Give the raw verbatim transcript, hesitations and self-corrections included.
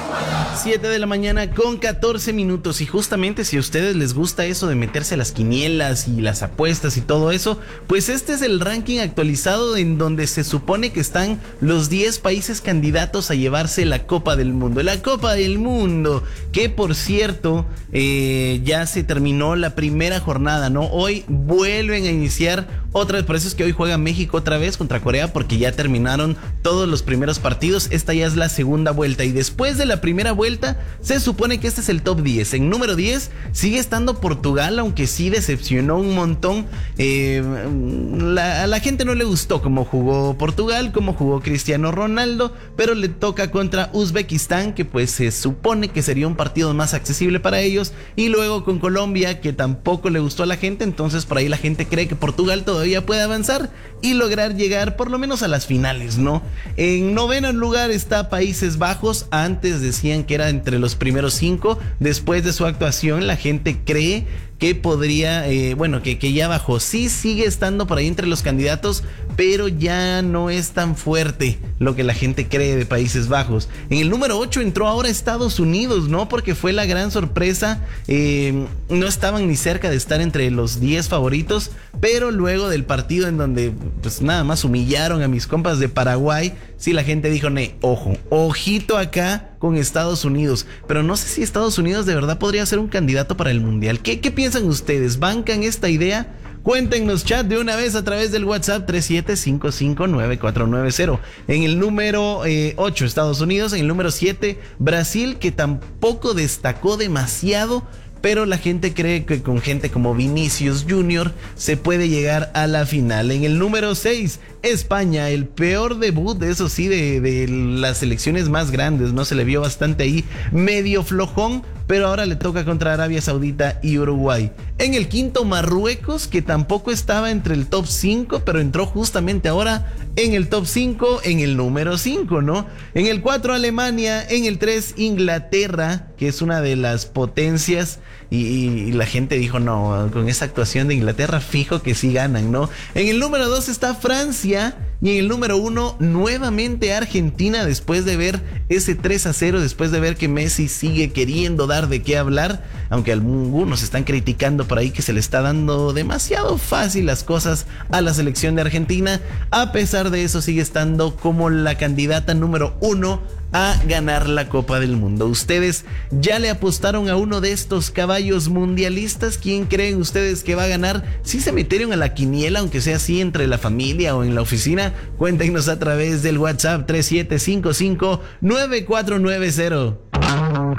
siete de la mañana con catorce minutos, y justamente si a ustedes les gusta eso de meterse a las quinielas y las apuestas y todo eso, pues este es el ranking actualizado en donde se supone que están los diez países candidatos a llevarse la Copa del Mundo. La Copa del Mundo, que por cierto eh, ya se terminó la primera jornada, ¿no? Hoy vuelven a iniciar otra vez, por eso es que hoy juega México otra vez contra Corea, porque ya terminaron todos los primeros partidos. Esta ya es la segunda vuelta, y después de la primera vuelta se supone que este es el top diez. En número diez sigue estando Portugal, aunque sí decepcionó un montón. eh, la, a la gente no le gustó cómo jugó Portugal, cómo jugó Cristiano Ronaldo, pero le toca contra Uzbekistán, que pues se supone que sería un partido más accesible para ellos, y luego con Colombia, que tampoco le gustó a la gente. Entonces por ahí la gente cree que Portugal todavía puede avanzar y lograr llegar por lo menos a las finales, ¿no? En noveno lugar está Países Bajos. Antes decían que era entre los primeros cinco. Después de su actuación, la gente cree que podría, eh, bueno, que, que ya bajó. Sí sigue estando por ahí entre los candidatos, pero ya no es tan fuerte lo que la gente cree de Países Bajos. En el número ocho entró ahora Estados Unidos, ¿no? Porque fue la gran sorpresa. Eh, no estaban ni cerca de estar entre los diez favoritos, pero luego del partido en donde pues nada más humillaron a mis compas de Paraguay, sí la gente dijo, ne, ojo, ojito acá con Estados Unidos. Pero no sé si Estados Unidos de verdad podría ser un candidato para el Mundial. ¿Qué, qué piensan ustedes? ¿Bancan esta idea? Cuéntenos chat de una vez a través del WhatsApp tres siete cinco cinco nueve cuatro nueve cero. En el número eh, ocho Estados Unidos, en el número siete Brasil, que tampoco destacó demasiado, pero la gente cree que con gente como Vinicius Junior se puede llegar a la final. En el número seis, España, el peor debut, eso sí, de, de las selecciones más grandes, ¿no? Se le vio bastante ahí medio flojón, pero ahora le toca contra Arabia Saudita y Uruguay. En el quinto, Marruecos, que tampoco estaba entre el top cinco, pero entró justamente ahora en el top cinco, en el número cinco, ¿no? En el cuatro, Alemania. En el tres, Inglaterra, que es una de las potencias, y, y la gente dijo, no, con esa actuación de Inglaterra fijo que sí ganan, ¿no? En el número dos está Francia, y en el número uno, nuevamente Argentina, después de ver ese tres a cero, después de ver que Messi sigue queriendo dar de qué hablar, aunque algunos están criticando por ahí que se le está dando demasiado fácil las cosas a la selección de Argentina. A pesar de eso, sigue estando como la candidata número uno a ganar la Copa del Mundo. ¿Ustedes ya le apostaron a uno de estos caballos mundialistas? ¿Quién creen ustedes que va a ganar? ¿Sí se metieron a la quiniela, aunque sea así entre la familia o en la oficina? Cuéntenos a través del WhatsApp tres siete cinco cinco nueve cuatro nueve cero.